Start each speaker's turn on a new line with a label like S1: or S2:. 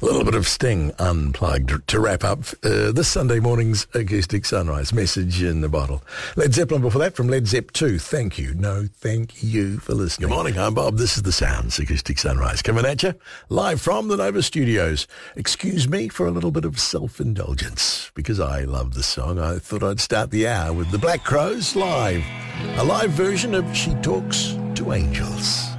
S1: A little bit of Sting Unplugged to wrap up this Sunday morning's Acoustic Sunrise. Message in the bottle. Led Zeppelin before that from Led Zepp 2. Thank you. No, thank you for listening. Good morning, I'm Bob. This is The Sounds, Acoustic Sunrise. Coming at you live from the Nova Studios. Excuse me for a little bit of self-indulgence. Because I love the song, I thought I'd start the hour with the Black Crowes live. A live version of She Talks to Angels.